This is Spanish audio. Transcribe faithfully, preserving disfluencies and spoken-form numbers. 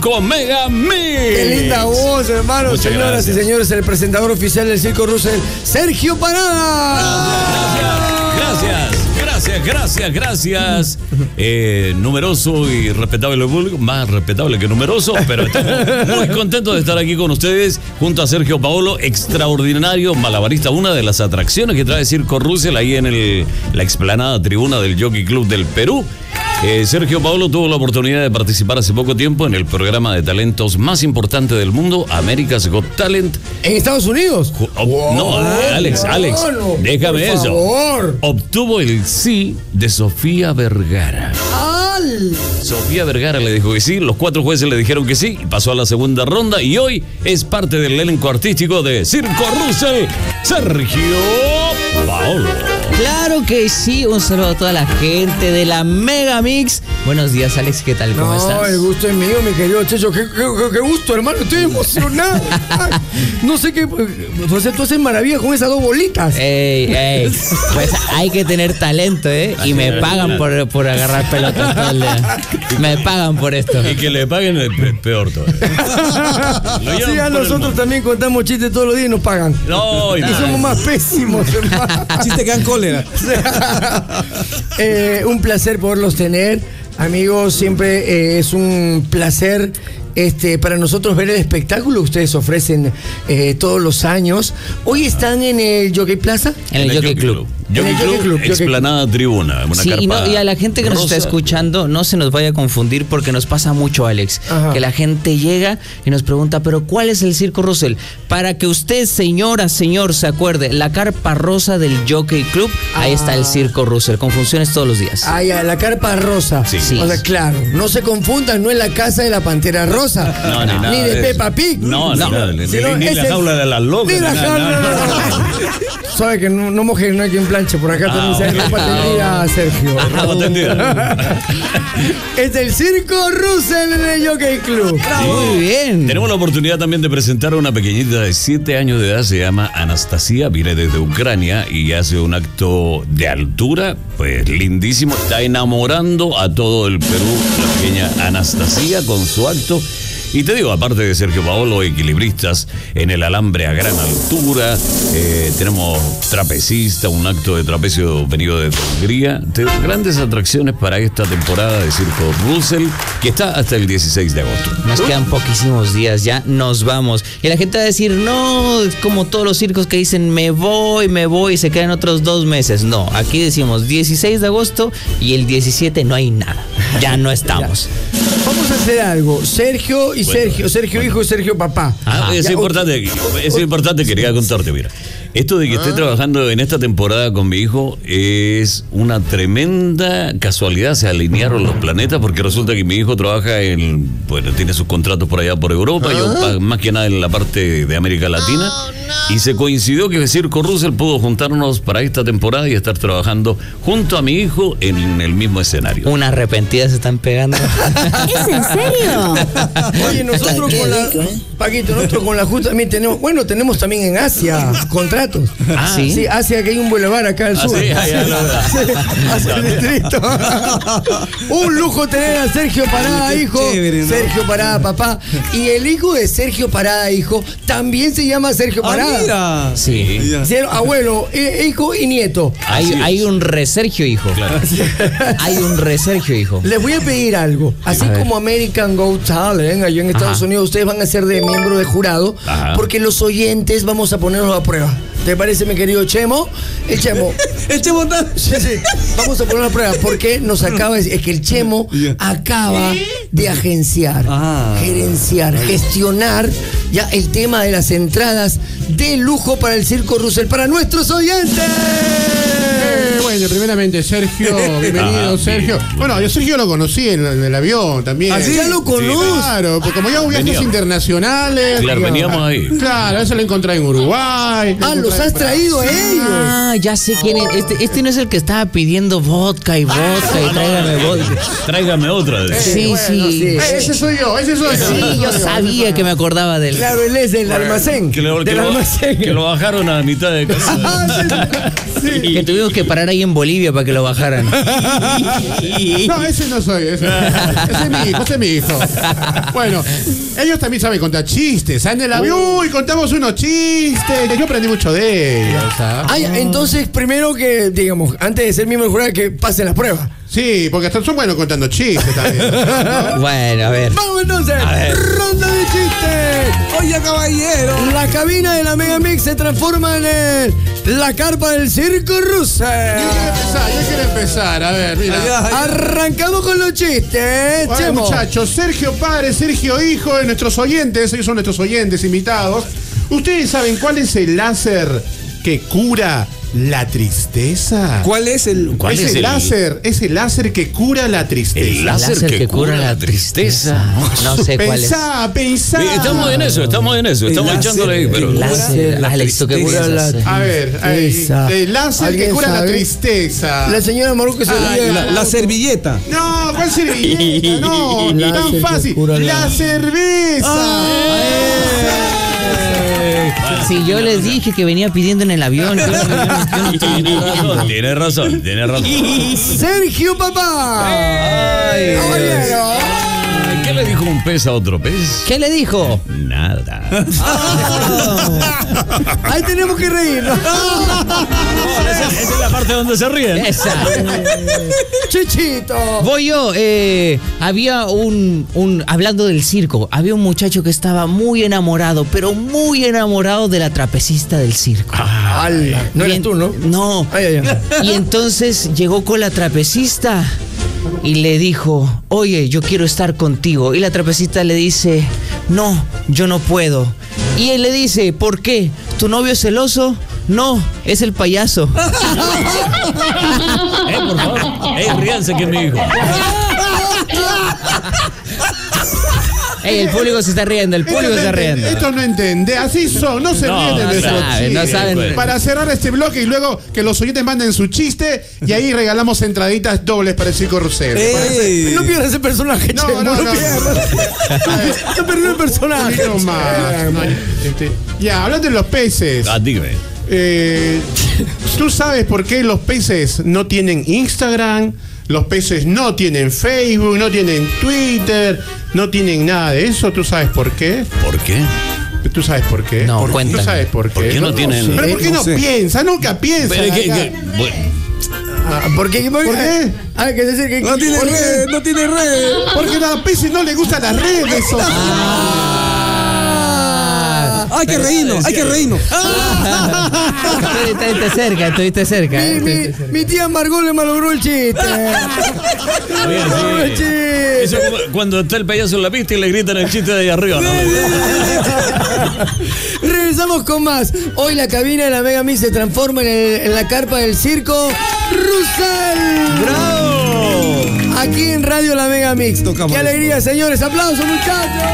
con Mega Mix. Qué linda voz, hermano. Muchas Señoras gracias. y señores, el presentador oficial del Circo Russell, Sergio Parada. Gracias, gracias, gracias, gracias. Eh, numeroso y respetable público, más respetable que numeroso, pero estamos muy contentos de estar aquí con ustedes junto a Sergio Paolo, extraordinario malabarista, una de las atracciones que trae Circo Russell ahí en el, la explanada tribuna del Jockey Club del Perú. Eh, Sergio Paolo tuvo la oportunidad de participar hace poco tiempo en el programa de talentos más importante del mundo, America's Got Talent. ¿En Estados Unidos? Ob- Wow, no, Alex, Alex, hermano, déjame por eso. favor. Obtuvo el sí de Sofía Vergara. ¡Al! Sofía Vergara le dijo que sí, los cuatro jueces le dijeron que sí, y pasó a la segunda ronda y hoy es parte del elenco artístico de Circo Russell, Sergio Paolo. Claro que sí, un saludo a toda la gente de la Mega Mix. Buenos días, Alex, ¿qué tal? ¿Cómo No, estás? el gusto es mío, mi querido Checho. Qué, qué- qué- qué gusto, hermano. Estoy emocionado. Ay, no sé qué. O sea, tú haces maravillas con esas dos bolitas. Ey, ey, pues hay que tener talento, ¿eh? Y me pagan por, por agarrar pelotas todo el día. Me pagan por esto. Y que le paguen el pe- peor todavía. Lo llevan Sí, a por el nosotros mundo. también contamos chistes todos los días y nos pagan. No, y Y nada. somos más pésimos, hermano. Chiste que dan cólera. Eh, un placer poderlos tener. Amigos, siempre eh, es un placer este, para nosotros ver el espectáculo que ustedes ofrecen eh, todos los años. Hoy están en el Jockey Plaza. En el Jockey Club. Jockey En el Jockey Club, Club, Jockey explanada tribuna, una Sí, carpa y, no- y a la gente que nos rosa. está escuchando, no se nos vaya a confundir porque nos pasa mucho, Alex. Ajá. Que la gente llega y nos pregunta, ¿pero cuál es el Circo Russell? Para que usted, señora, señor, se acuerde, la carpa rosa del Jockey Club, ahí está el Circo Russell, con funciones todos los días. Ah, ya, la carpa rosa. Sí. Sí. O sea, claro, no se confundan, no es la casa de la Pantera Rosa. No, ni nada Ni de de Peppa eso. Pig. No, No, ni nada, ni- sino ni ese la es- jaula de las locas. Ni la ni nada, jaula, nada. no, no. Sabe que no, no moje, no hay quien planche. Por acá Ah, también se ok. ropa tendida, Sergio. Ropa tendida. Es el Circo Russell en el Jockey Club. Muy bien. Tenemos la oportunidad también de presentar a una pequeñita de siete años de edad, se llama Anastasia, viene desde Ucrania y hace un acto de altura, pues lindísimo, está enamorando a todo el Perú, la pequeña Anastasia con su acto. Y te digo, aparte de Sergio Paolo, equilibristas en el alambre a gran altura, eh, tenemos trapecista, un acto de trapecio venido de Hungría, Te- grandes atracciones para esta temporada de Circo Russell, que está hasta el dieciséis de agosto. Nos quedan poquísimos días, ya nos vamos. Y la gente va a decir, no, es como todos los circos que dicen, me voy, me voy, y se quedan otros dos meses. No, aquí decimos dieciséis de agosto y el diecisiete no hay nada. Ya no estamos. Vamos a hacer algo. Sergio y Bueno, Sergio, Sergio hijo y Sergio papá. Ah, es Ya, importante, es importante, quería contarte, mira. Esto de que esté trabajando en esta temporada con mi hijo es una tremenda casualidad, se alinearon los planetas porque resulta que mi hijo trabaja en, bueno, tiene sus contratos por allá por Europa, yo pa- más que nada en la parte de América Latina, y se coincidió que Circo Russell pudo juntarnos para esta temporada y estar trabajando junto a mi hijo en el mismo escenario. Una arrepentida se están pegando. ¿Es en serio? Oye, nosotros con la. Paquito, nosotros con la justa también tenemos. Bueno, tenemos también en Asia contratos. Ah, ¿sí? Sí, Asia, que hay un bulevar acá al Ah, sur. sí, ah, ya, lo- Sí, hacia el distrito. Un lujo tener a Sergio Parada, Qué hijo. chévere, ¿no? Sergio Parada, papá. Y el hijo de Sergio Parada, hijo, también se llama Sergio Ah, Parada. mira. Sí. Ya. Sí, abuelo, eh, hijo y nieto. Hay, Así es. hay un resergio, hijo. Claro. Hay un resergio, hijo. Les voy a pedir algo. Así A ver. como American Got Talent, allá en Estados Ajá. Unidos, ustedes van a ser de miembro de jurado, Ajá. porque los oyentes vamos a ponerlos a prueba. ¿Te parece, mi querido Chemo? El Chemo. El Chemo está- Sí, sí. Vamos a ponerlo a prueba porque nos acaba de decir, es que el Chemo Ya. acaba de agenciar, Ah. gerenciar, gestionar ya el tema de las entradas de lujo para el Circo Russell para nuestros oyentes. Eh, bueno, primeramente, Sergio, bienvenido, Ajá, Sergio. bien, Bueno, yo Sergio lo conocí en, en el avión también. ¿Ah, sí? Ya lo conozco. Claro, porque como yo hago viajes Veníamos. internacionales. Claro, yo- veníamos ahí. Claro, eso lo encontré en Uruguay. lo Ah, encontré los en has traído a Brasil. ellos. Ah, ya sé quién es. Este, este no es el que estaba pidiendo vodka y vodka y tráigame vodka. Tráigame otra. de- Sí, bueno, sí. sí. Eh, ese soy yo, ese soy yo. Sí, yo sabía que me acordaba de él. Claro, él es del almacén. Que lo, que del lo- almacén. que lo bajaron a mitad de casa. Ah, sí, sí. Que tuvimos que parar ahí en Bolivia para que lo bajaran. No, ese no soy. Ese, ese es mi hijo, ese es mi hijo. Bueno, ellos también saben contar chistes. En el avión, uy, contamos unos chistes. Yo aprendí mucho de ellos. ¿sabes? Ay, entonces, primero que, digamos, antes de ser miembro del jurado, que pasen las pruebas. Sí, porque hasta son buenos contando chistes también. ¿no? Bueno, a ver. Vamos entonces, ronda de chistes. Oye, caballero. La cabina de la Megamix se transforma en el- la carpa del circo Yo Russell. quiero empezar, yo quiero empezar. A ver, mira. Allá, allá. Arrancamos con los chistes, Bueno, Chemo. muchachos, Sergio padre, Sergio hijo de nuestros oyentes, ellos son nuestros oyentes invitados. ¿Ustedes saben cuál es el láser que cura la tristeza? ¿Cuál es el...? ¿Cuál es, es el, el- láser, es el láser que cura la tristeza. El láser que cura la tristeza. No sé cuál es. Pensá, pensá. Sí, estamos en eso, estamos en eso, El estamos láser, echándole ahí, pero. El láser, la Alex, ¿tú qué tristeza. piensas? A ver, ahí, Tristeza. el láser que ¿Alguien cura la sabe? tristeza. La señora Maruco se Ay, ríe. La, la servilleta. No, ¿cuál servilleta? No, Láser tan que fácil. cura la- La cerveza. Si yo les dije que venía pidiendo en el avión. Yo, no- yo no- yo no estoy- Tiene razón, tiene razón, tiene razón. Sergio Papá. Ay, Caballero. ay, ¿qué le dijo un pez a otro pez? ¿Qué le dijo? Nada. Ahí tenemos que reírnos. Esa, esa es la parte donde se ríen. Esa. Chichito. Voy yo. eh, había un, un. Hablando del circo, había un muchacho que estaba muy enamorado, pero muy enamorado de la trapecista del circo. Ala. No eres Bien- tú, ¿no? No. Ay, ay, ay. Y entonces llegó con la trapecista y le dijo, oye, yo quiero estar contigo. Y la trapecista le dice, no, yo no puedo. Y él le dice, ¿por qué? ¿Tu novio es celoso? No, es el payaso. Eh, por favor. Eh, ríanse que es mi hijo. Ey, el público se está riendo, el público se está riendo. Esto no entiende, así son, no se No, ríen de no nuestros saben, no chistes. saben. Para cerrar este bloque y luego que los oyentes manden su chiste y ahí regalamos entraditas dobles para el Circo Russell. Ey. No pierdas ese personaje, No, Chemo. no, No, no. pierdas. No perdió el Un personaje. poquito más. Este, ya, hablando de los peces. Ah, dígame. eh, ¿Tú sabes por qué los peces no tienen Instagram? Los peces no tienen Facebook, no tienen Twitter, no tienen nada de eso. ¿Tú sabes por qué? ¿Por qué? ¿Tú sabes por qué? No, ¿Por qué? cuéntame. ¿Tú sabes por qué? ¿Por qué no tienen- sé. ¿Pero por qué No no, sé. piensa? Nunca piensa. Pero que- acá. que- bueno, Ah, ¿Por qué? ¿Por ¿Por qué? Ah, que decir que. No tiene ¿por qué? red, no tiene red. Porque a los peces no les gustan las redes. o- Hay que reírnos, hay que reírnos. Estuviste cerca, estuviste cerca. Mi, eh, mi, estuviste cerca. mi tía Margot le malogró el chiste. oye, Malogró el sí. chiste. Eso es como cuando está el payaso en la pista y le gritan el chiste de ahí arriba, ¿no? Regresamos con más. Hoy la cabina de la Mega Mix se transforma en, el- en la carpa del circo Russell. ¡Bravo! Aquí en Radio La Mega Mix. Tocamos Qué alegría, señores. Aplausos, muchachos.